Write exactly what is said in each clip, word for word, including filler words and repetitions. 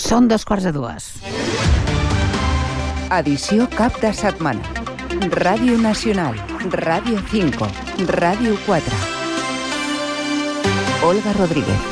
Són dos quarts de dues. Edició cap de setmana. Ràdio Nacional, Ràdio cinco, Ràdio quatre. Olga Rodríguez.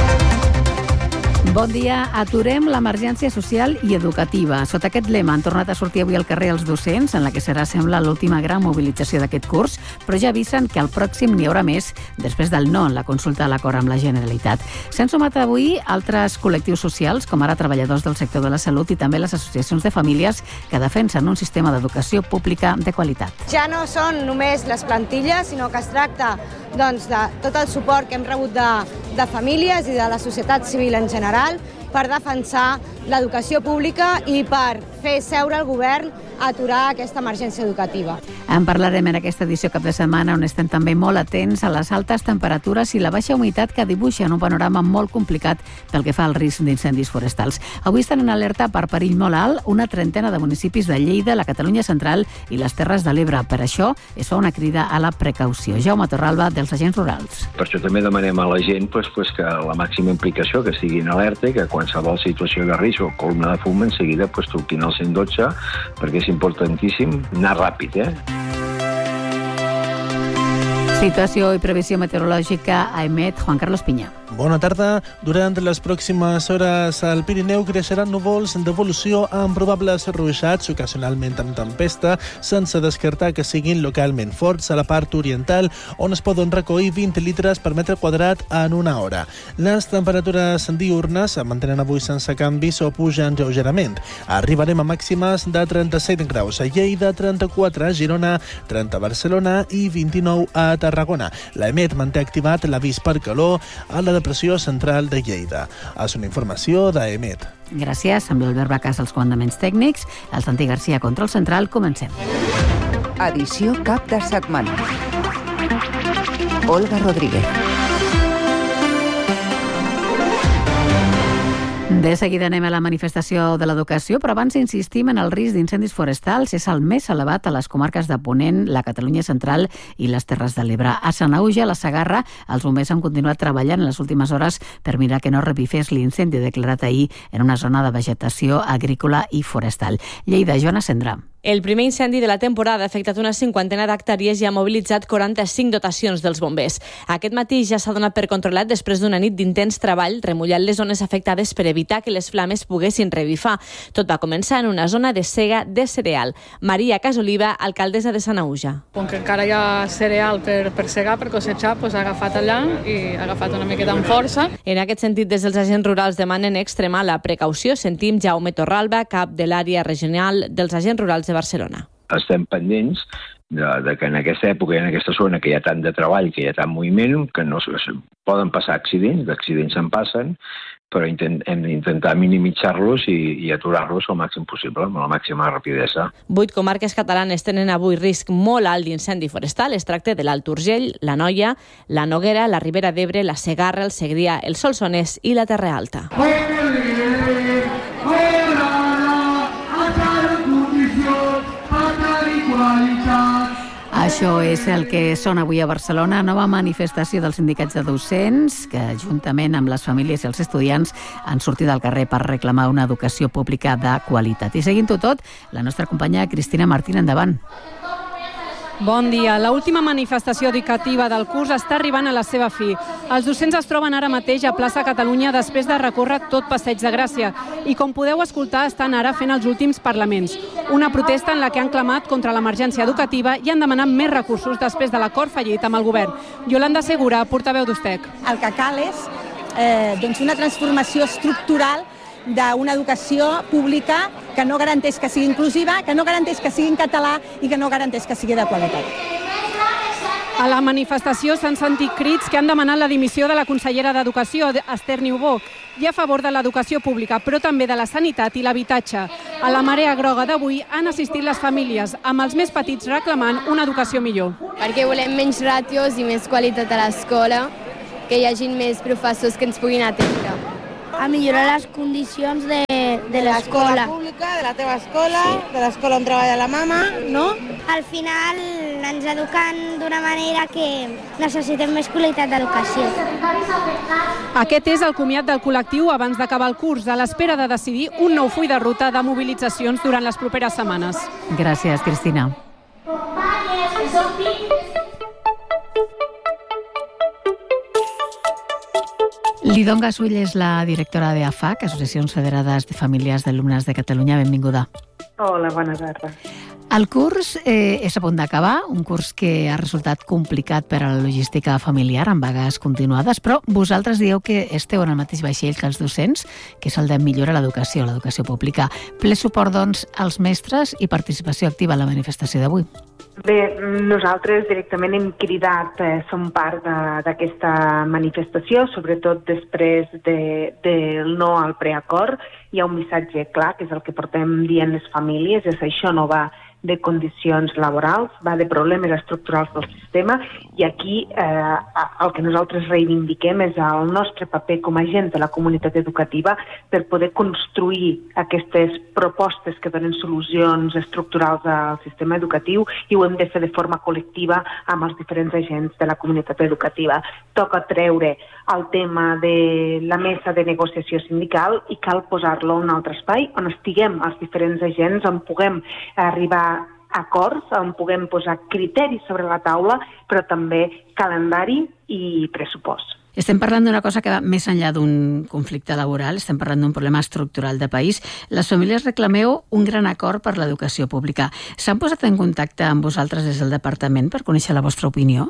Bon dia. Aturem l'emergència social i educativa. Sota aquest lema han tornat a sortir avui al carrer els docents, en la que serà, sembla, l'última gran mobilització d'aquest curs, però ja avisen que al pròxim n'hi haurà més després del no en la consulta a l'acord amb la Generalitat. S'han sumat avui altres col·lectius socials, com ara treballadors del sector de la salut i també les associacions de famílies que defensen un sistema d'educació pública de qualitat. Ja no són només les plantilles, sinó que es tracta doncs, de tot el suport que hem rebut de, de famílies i de la societat civil en general per defensar l'educació pública i per fer seure el govern a aturar aquesta emergència educativa. En parlarem en aquesta edició cap de setmana, on estem també molt atents a les altes temperatures i la baixa humitat que dibuixen un panorama molt complicat pel que fa al risc d'incendis forestals. Avui estan en alerta per perill molt alt una trentena de municipis de Lleida, la Catalunya central i les Terres de l'Ebre. Per això es fa una crida a la precaució. Jaume Torralba, dels agents rurals. Per això també demanem a la gent pues, pues, que la màxima implicació, que estiguin alerta, que qualsevol situació de risc o columna de fum en seguida pues, truquin al cent dotze, perquè és importantíssim anar ràpid, eh? Situació i previsió meteorològica a emet Juan Carlos Piña. Bona tarda. Durant les pròximes hores al Pirineu creixeran núvols d'evolució amb probables ruixats, ocasionalment amb tempesta, sense descartar que siguin localment forts a la part oriental, on es poden recollir vint litres per metre quadrat en una hora. Les temperatures diurnes es mantenen avui sense canvis o pugen lleugerament. Arribarem a màximes de trenta-set graus a Lleida, trenta-quatre a Girona, trenta a Barcelona i vint-i-nou a Tarragona. L'EMET manté activat l'avís per calor a la depressió central de Lleida. És una informació d'EMET. Gràcies, amb l'Albert Bacàs als comandaments tècnics, el Santi Garcia control central. Comencem. Edició cap de setmana. Olga Rodríguez. De seguida anem a la manifestació de l'educació, però abans insistim en el risc d'incendis forestals. És el més elevat a les comarques de Ponent, la Catalunya central i les Terres de l'Ebre. A Sanaüja, a la Segarra, els bombers han continuat treballant en les últimes hores per mirar que no revifés l'incendi declarat ahir en una zona de vegetació agrícola i forestal. Lleida, Joana Sendra. El primer incendi de la temporada ha afectat una cinquantena d'hectàrees i ha mobilitzat quaranta-cinc dotacions dels bombers. Aquest matí ja s'ha donat per controlat després d'una nit d'intens treball remullant les zones afectades per evitar que les flames poguessin revifar. Tot va començar en una zona de sega de cereal. Maria Casoliva, alcaldessa de Sanaüja. Com que encara hi ha cereal per, per segar, per cosetxar, doncs ha agafat allà i ha agafat una miqueta amb força. En aquest sentit, des dels agents rurals demanen extremar la precaució. Sentim Jaume Torralba, cap de l'àrea regional dels agents rurals de Barcelona. Estem pendents de, de que en aquesta època i en aquesta zona que hi ha tant de treball, que hi ha tant moviment, que no poden passar accidents, d'accidents en passen, però intent, hem d'intentar minimitzar-los i, i aturar-los al màxim possible, amb la màxima rapidesa. Vuit comarques catalanes tenen avui risc molt alt d'incendi forestal. Es tracta de l'Alt Urgell, la Noia, la Noguera, la Ribera d'Ebre, la Segarra, el Segrià, el Solsonès i la Terra Alta. Això és el que sona avui a Barcelona, nova manifestació dels sindicats de docents que, juntament amb les famílies i els estudiants, han sortit al carrer per reclamar una educació pública de qualitat. I seguint-ho tot, la nostra companya Cristina Martín, endavant. Bon dia. L'última manifestació educativa del curs està arribant a la seva fi. Els docents es troben ara mateix a plaça Catalunya després de recórrer tot Passeig de Gràcia i, com podeu escoltar, estan ara fent els últims parlaments. Una protesta en la que han clamat contra l'emergència educativa i han demanat més recursos després de l'acord fallit amb el govern. Yolanda Segura, portaveu d'Ustec. El que cal és eh, doncs una transformació estructural d'una educació pública que no garanteix que sigui inclusiva, que no garanteix que sigui en català i que no garanteix que sigui de qualitat. A la manifestació s'han sentit crits que han demanat la dimissió de la consellera d'Educació, Esther Niubó, i a favor de l'educació pública, però també de la sanitat i l'habitatge. A la marea groga d'avui han assistit les famílies, amb els més petits reclamant una educació millor. Perquè volem menys ràtios i més qualitat a l'escola, que hi hagi més professors que ens puguin atendre. A millorar les condicions de, de l'escola. pública, de la teva escola, sí. De l'escola on treballa la mama, no? Al final ens eduquen d'una manera que necessitem més qualitat d'educació. Aquest és el comiat del col·lectiu abans d'acabar el curs, a l'espera de decidir un nou full de ruta de mobilitzacions durant les properes setmanes. Gràcies, Cristina. Lidon Gasull és la directora de A F A C, Associacions Federades de Famílies d'Alumnes de Catalunya. Benvinguda. Hola, bona tarda. El curs eh, és a punt d'acabar, un curs que ha resultat complicat per a la logística familiar, amb vagues continuades, però vosaltres dieu que esteu en el mateix vaixell que els docents, que és el de millorar l'educació, l'educació pública. Ple suport, doncs, als mestres i participació activa a la manifestació d'avui. Bé, nosaltres directament hem cridat, eh, som part d'aquesta manifestació, sobretot després de, del no al preacord. Hi ha un missatge clar, que és el que portem dient les famílies, és això no va de condicions laborals, va de problemes estructurals del sistema, i aquí eh, el que nosaltres reivindiquem és el nostre paper com a agents de la comunitat educativa per poder construir aquestes propostes que donen solucions estructurals al sistema educatiu, i ho hem de fer de forma col·lectiva amb els diferents agents de la comunitat educativa. Toca treure el tema de la mesa de negociació sindical i cal posar-lo en un altre espai on estiguem els diferents agents, on puguem arribar a acords, on puguem posar criteris sobre la taula, però també calendari i pressupost. Estem parlant d'una cosa que va més enllà d'un conflicte laboral, estem parlant d'un problema estructural de país. Les famílies reclameu un gran acord per l'educació pública. S'han posat en contacte amb vosaltres des del departament per conèixer la vostra opinió?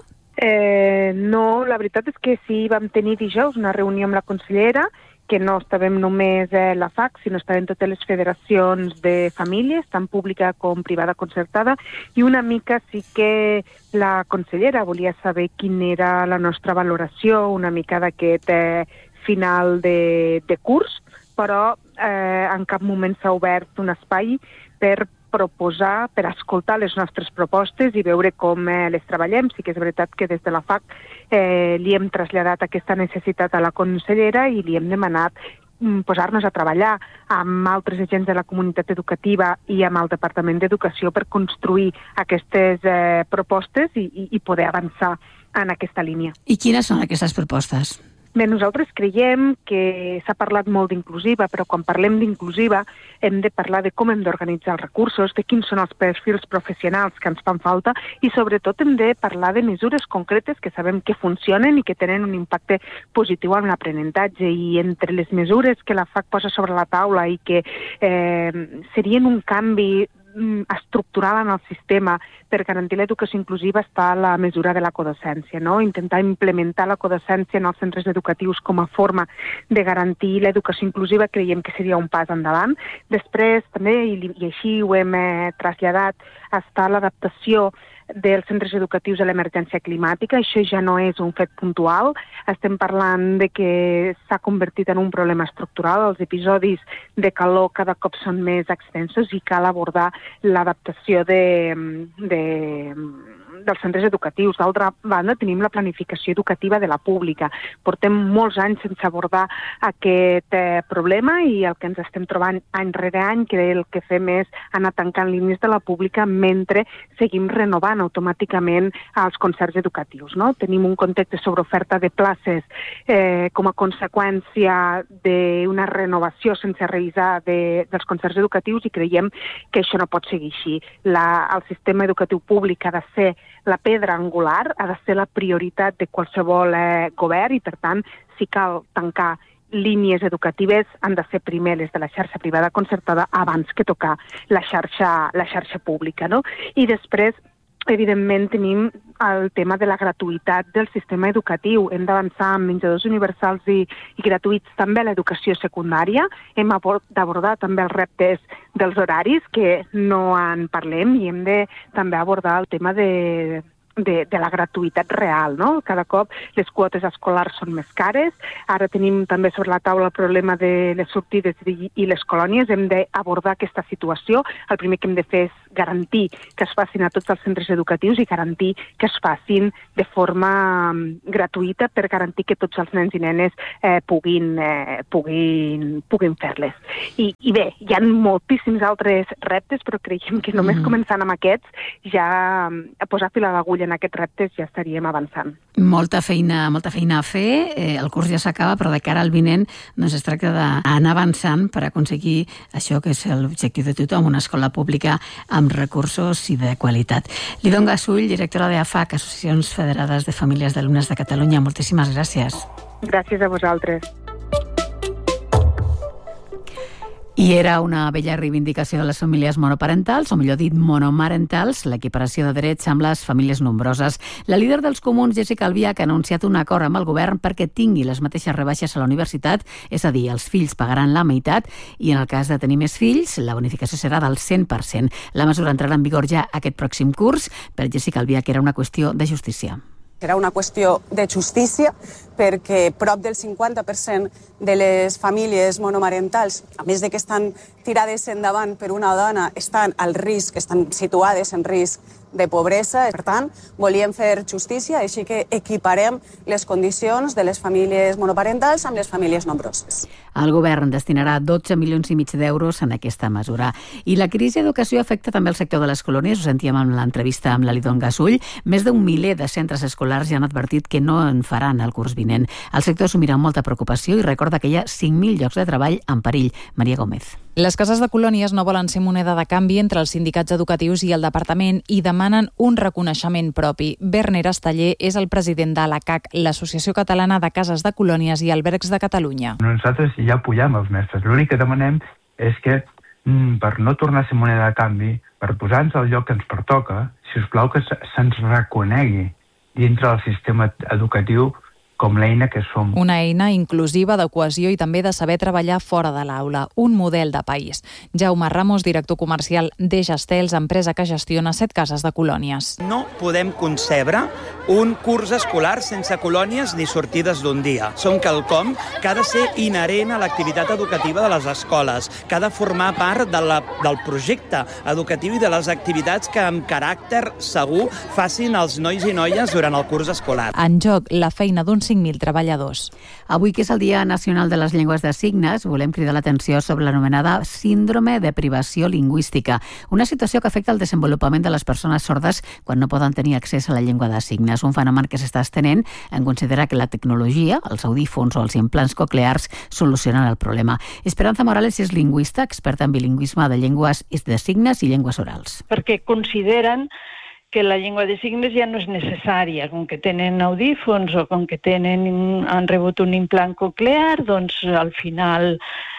Eh, no, la veritat és que sí, vam tenir dijous una reunió amb la consellera, que no estàvem només eh, la F A C, sinó estaven totes les federacions de famílies, tant pública com privada concertada, i una mica sí que la consellera volia saber quina era la nostra valoració, una mica d'aquest eh, final de, de curs, però eh, en cap moment s'ha obert un espai per proposar, per escoltar les nostres propostes i veure com eh, les treballem. Sí que és veritat que des de la F A C eh, li hem traslladat aquesta necessitat a la consellera i li hem demanat mm, posar-nos a treballar amb altres agents de la comunitat educativa i amb el Departament d'Educació per construir aquestes eh, propostes i, i, i poder avançar en aquesta línia. I quines són aquestes propostes? Bé, nosaltres creiem que s'ha parlat molt d'inclusiva, però quan parlem d'inclusiva hem de parlar de com hem d'organitzar els recursos, de quins són els perfils professionals que ens fan falta, i sobretot hem de parlar de mesures concretes que sabem que funcionen i que tenen un impacte positiu en l'aprenentatge. I entre les mesures que la F A C posa sobre la taula i que eh, serien un canvi estructural en el sistema per garantir l'educació inclusiva està la mesura de la codocència, no? Intentar implementar la codocència en els centres educatius com a forma de garantir l'educació inclusiva creiem que seria un pas endavant. Després també, i, i així ho hem eh, traslladat, està l'adaptació dels centres educatius a l'emergència climàtica. Això ja no és un fet puntual. Estem parlant de que s'ha convertit en un problema estructural. Els episodis de calor cada cop són més extensos i cal abordar l'adaptació de, de, dels centres educatius. D'altra banda, tenim la planificació educativa de la pública. Portem molts anys sense abordar aquest eh, problema i el que ens estem trobant any rere any, que el que fem és anar tancant línies de la pública mentre seguim renovant automàticament els concerts educatius, no? Tenim un context de sobreoferta de places eh, com a conseqüència d'una renovació sense revisar de, dels concerts educatius i creiem que això no pot seguir així. La, el sistema educatiu públic ha de ser la pedra angular, ha de ser la prioritat de qualsevol eh, govern i, per tant, si cal tancar línies educatives han de ser primer les de la xarxa privada concertada abans que tocar la xarxa, la xarxa pública, no? I després, evidentment, tenim el tema de la gratuïtat del sistema educatiu. Hem d'avançar amb menjadors universals i, i gratuïts també a l'educació secundària. Hem d'abordar també els reptes dels horaris, que no en parlem, i hem de també abordar el tema de de, de la gratuïtat real, no? Cada cop les quotes escolars són més cares, ara tenim també sobre la taula el problema de les sortides i, i les colònies, hem d'abordar aquesta situació, el primer que hem de fer és garantir que es facin a tots els centres educatius i garantir que es facin de forma gratuïta per garantir que tots els nens i nenes eh, puguin, eh, puguin, puguin fer-les. I, I bé, hi ha moltíssims altres reptes, però creiem que només mm. començant amb aquests, ja a posar fil a l'agulla en aquests reptes ja estaríem avançant. Molta feina, molta feina a fer, eh, el curs ja s'acaba, però de cara al vinent doncs es tracta d'anar avançant per aconseguir això que és l'objectiu de tothom, una escola pública amb recursos i de qualitat. Lidon Gasull, directora d'A F A C, Associacions Federades de Famílies d'Alumnes de Catalunya, moltíssimes gràcies. Gràcies a vosaltres. I era una bella reivindicació de les famílies monoparentals, o millor dit monomarentals, l'equiparació de drets amb les famílies nombroses. La líder dels comuns, Jessica Albiach, ha anunciat un acord amb el govern perquè tingui les mateixes rebaixes a la universitat, és a dir, els fills pagaran la meitat i en el cas de tenir més fills, la bonificació serà del cent per cent. La mesura entrarà en vigor ja aquest pròxim curs. Per Jessica Albiach era una qüestió de justícia. Serà una qüestió de justícia perquè prop del cinquanta per cent de les famílies monomarentals, a més de que estan tirades endavant per una dona, estan al risc, estan situades en risc de pobresa. Per tant, volíem fer justícia, així que equiparem les condicions de les famílies monoparentals amb les famílies nombroses. El govern destinarà dotze milions i mig d'euros en aquesta mesura. I la crisi d'educació afecta també el sector de les colònies, ho sentíem en l'entrevista amb la Lidon Gasull. Més d'un miler de centres escolars ja han advertit que no en faran el curs vinent. El sector assumirà molta preocupació i recorda que hi ha cinc mil llocs de treball en perill. Maria Gómez. Les cases de colònies no volen ser moneda de canvi entre els sindicats educatius i el departament i demanen un reconeixement propi. Werner Estaller és el president de l'A C A C, l'Associació Catalana de Cases de Colònies i Albergs de Catalunya. Nosaltres ja apoyem els mestres. L'únic que demanem és que, per no tornar a ser moneda de canvi, per posar-nos al lloc que ens pertoca, si us plau que se'ns reconegui dintre del sistema educatiu com l'eina que som. Una eina inclusiva, de cohesió i també de saber treballar fora de l'aula. Un model de país. Jaume Ramos, director comercial de Gestels, empresa que gestiona set cases de colònies. No podem concebre un curs escolar sense colònies ni sortides d'un dia. Són quelcom que ha de ser inherent a l'activitat educativa de les escoles, que ha de formar part de la, del projecte educatiu i de les activitats que amb caràcter segur facin els nois i noies durant el curs escolar. En joc, la feina d'uns cinc mil treballadors. Avui, que és el Dia Nacional de les Llengües de Signes, volem cridar l'atenció sobre l'anomenada síndrome de privació lingüística, una situació que afecta el desenvolupament de les persones sordes quan no poden tenir accés a la llengua de signes. Un fenomen que s'està estenent en considerar que la tecnologia, els audífons o els implants coclears solucionen el problema. Esperanza Morales és lingüista, experta en bilingüisme de llengües de signes i llengües orals. Perquè consideren que la llengua de signes ja no és necessària. Com que tenen audífons o com que tenen, han rebut un implant coclear, doncs al final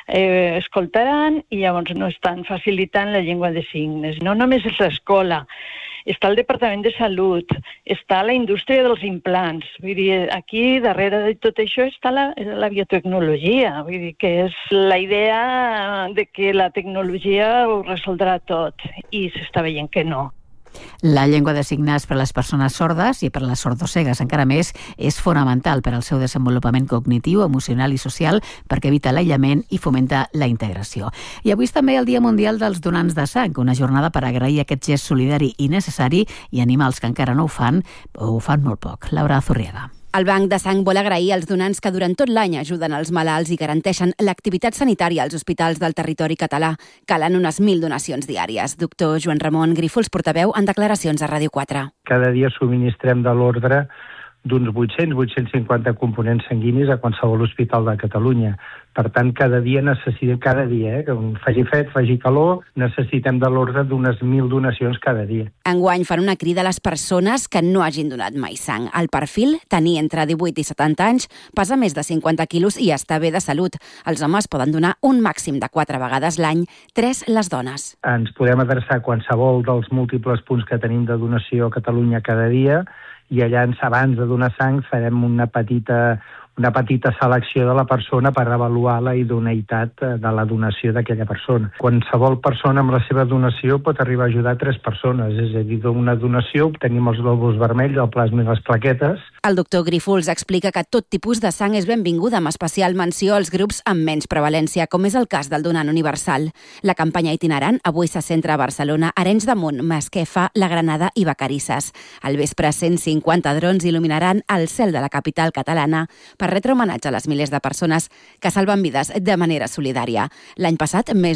eh, escoltaran i llavors no estan facilitant la llengua de signes. No només és l'escola, està el Departament de Salut, està la indústria dels implants. Vull dir, aquí darrere de tot això està la, la biotecnologia. Vull dir que és la idea de que la tecnologia ho resoldrà tot i s'està veient que no. La llengua de signes per a les persones sordes i per a les sordocegues encara més és fonamental per al seu desenvolupament cognitiu, emocional i social perquè evita l'aïllament i fomenta la integració. I avui és també el Dia Mundial dels Donants de Sang, una jornada per agrair aquest gest solidari i necessari i animar els que encara no ho fan o ho fan molt poc. Laura Zurriaga. El Banc de Sang vol agrair als donants que durant tot l'any ajuden els malalts i garanteixen l'activitat sanitària als hospitals del territori català. Calen unes mil donacions diàries. Doctor Joan Ramon Grífols, portaveu, en declaracions a Ràdio quatre. Cada dia subministrem de l'ordre d'uns vuit-cents a vuit-cents cinquanta components sanguinis a qualsevol hospital de Catalunya. Per tant, cada dia necessitem, cada dia, eh, que faci fred, faci calor, necessitem de l'ordre d'unes mil donacions cada dia. Enguany fan una crida a les persones que no hagin donat mai sang. El perfil, tenir entre divuit i setanta anys, pesa més de cinquanta quilos i està bé de salut. Els homes poden donar un màxim de quatre vegades l'any, tres les dones. Ens podem adreçar a qualsevol dels múltiples punts que tenim de donació a Catalunya cada dia i allà abans de donar sang farem una petita una petita selecció de la persona per avaluar la idoneïtat de la donació d'aquella persona. Qualsevol persona amb la seva donació pot arribar a ajudar tres persones, és a dir, d'una donació obtenim els glòbuls vermells, el plasma i les plaquetes. El doctor Grífols explica que tot tipus de sang és benvinguda, amb especial menció als grups amb menys prevalència, com és el cas del donant universal. La campanya itinerant avui se centra a Barcelona, Arenys de Munt, Masquefa, La Granada i Vacarisses. Al vespre, cent cinquanta drons il·luminaran el cel de la capital catalana per retre homenatge a les milers de persones que salven vides de manera solidària. L'any passat, més